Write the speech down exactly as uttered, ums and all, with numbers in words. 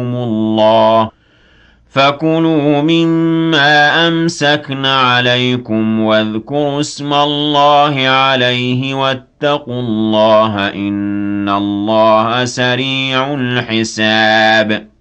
ينهاكم الله فكلوا مما أمسكن عليكم واذكروا اسم الله عليه واتقوا الله إن الله سريع الحساب